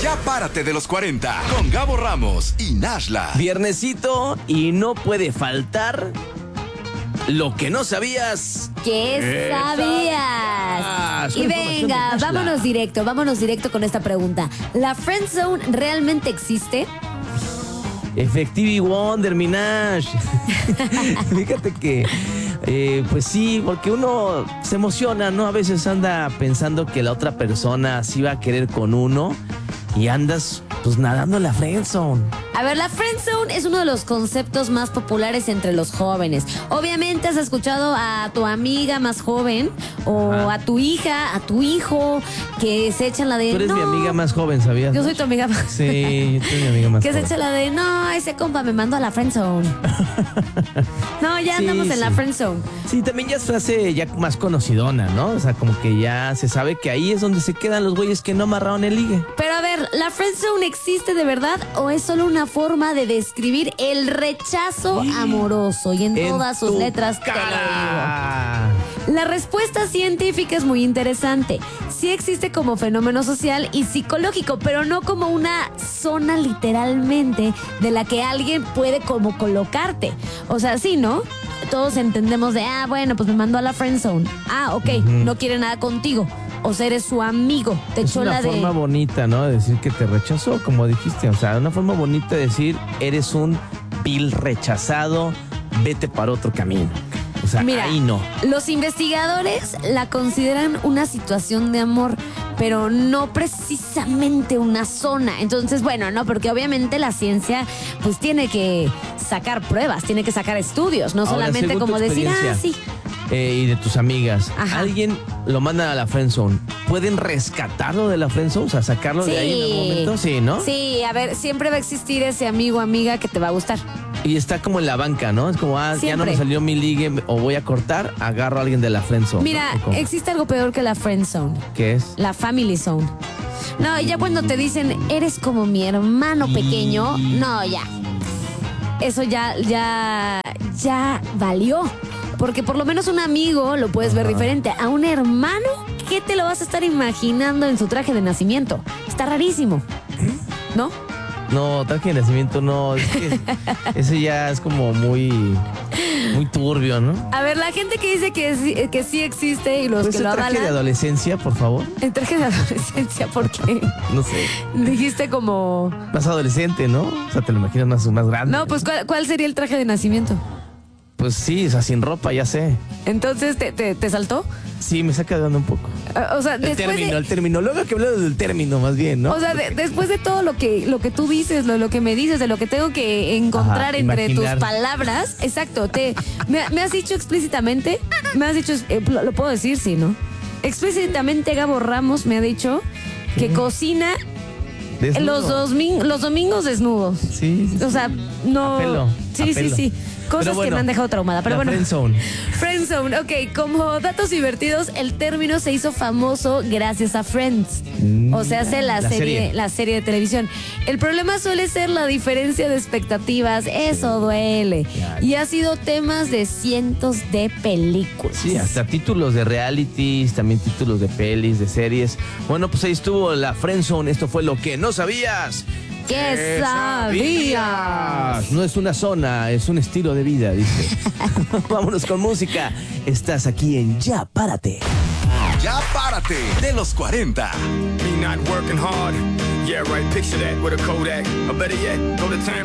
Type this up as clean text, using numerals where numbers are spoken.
Ya párate de los 40 con Gabo Ramos y Nashla. Viernesito y no puede faltar lo que no sabías. ¿Qué sabías? Y venga, vámonos directo con esta pregunta. ¿La friend zone realmente existe? Effective Wonder, Minash. Fíjate que, pues sí, porque uno se emociona, ¿no? A veces anda pensando que la otra persona sí va a querer con uno y andas, pues, nadando en la friendzone. A ver, la friendzone es uno de los conceptos más populares entre los jóvenes. Obviamente has escuchado a tu amiga más joven o a tu hija, a tu hijo, que se echan la de... Tú eres mi amiga más joven, ¿sabías? Yo soy tu amiga más Sí, yo soy mi amiga más que joven. se echa la de, no, ese compa me mandó a la friendzone. No, ya andamos en la friendzone. Sí, también ya es frase ya más conocidona, ¿no? O sea, como que ya se sabe que ahí es donde se quedan los güeyes que no amarraron el ligue. Pero a ver, ¿la friendzone existe de verdad o es solo una forma de describir el rechazo amoroso? Y en todas sus letras te lo digo. La respuesta científica es muy interesante. Sí existe como fenómeno social y psicológico, pero no como una zona literalmente de la que alguien puede como colocarte. O sea, sí, ¿no? Todos entendemos de, bueno, pues me mandó a la friendzone. Ok, no quiere nada contigo. O sea, eres su amigo. Te echó la de... Es una forma bonita, ¿no? De decir que te rechazó, como dijiste. O sea, una forma bonita de decir, eres un vil rechazado, vete para otro camino. O sea, mira, ahí no. Los investigadores la consideran una situación de amor, pero no precisamente una zona. Entonces, bueno, no, porque obviamente la ciencia pues tiene que sacar pruebas, tiene que sacar estudios, no Ahora, solamente como decir, sí. Y de tus amigas, Ajá. alguien lo manda a la friendzone, ¿pueden rescatarlo de la friendzone? O sea, sacarlo de ahí en algún momento, sí, ¿no? Sí, a ver, siempre va a existir ese amigo o amiga que te va a gustar. Y está como en la banca, ¿no? Es como, ya no Siempre. me salió mi ligue o voy a cortar, agarro a alguien de la friendzone. Mira, ¿no? existe algo peor que la friend zone, ¿Qué es? la family zone. No, ya cuando te dicen, eres como mi hermano pequeño, no, ya. Eso ya valió. Porque por lo menos un amigo lo puedes ver diferente. A un hermano, ¿qué te lo vas a estar imaginando en su traje de nacimiento? Está rarísimo, ¿no? No, traje de nacimiento no, es que ese ya es como muy turbio, ¿no? A ver, la gente que dice que sí existe y los ¿Puede que ser lo traje de avalan. adolescencia, por favor? En traje de adolescencia, ¿por qué? No sé. Dijiste como... Más adolescente, ¿no? O sea, te lo imaginas más grande. No, pues ¿cuál sería el traje de nacimiento? Pues sí, o sea, sin ropa, ya sé. Entonces, ¿te saltó? Sí, me saca de onda un poco. O sea, El después término. Luego que hablamos del término, más bien, ¿no? O sea, después de todo lo que tú dices, lo que me dices, de lo que tengo que encontrar entre imaginar. tus palabras, exacto, me has dicho explícitamente, lo puedo decir, sí, ¿no? Explícitamente Gabo Ramos me ha dicho que cocina Desnudo. los domingos desnudos. Sí. O sea, no... A pelo, Sí, a pelo. sí. Cosas Pero bueno, que me han dejado traumada. Pero la bueno. friendzone. Friendzone, ok. Como datos divertidos, el término se hizo famoso gracias a Friends. O sea, hace la serie de televisión. El problema suele ser la diferencia de expectativas. Eso duele. Claro. Y ha sido temas de cientos de películas. Sí, hasta títulos de realities, también títulos de pelis, de series. Bueno, pues ahí estuvo la friendzone. Esto fue lo que no sabías. ¿Qué sabías? No es una zona, es un estilo de vida, dice. Vámonos con música. Estás aquí en Ya Párate. Ya párate de los 40. Me not working hard. Yeah, right. Picture that with a Kodak. Or better yet, go to turn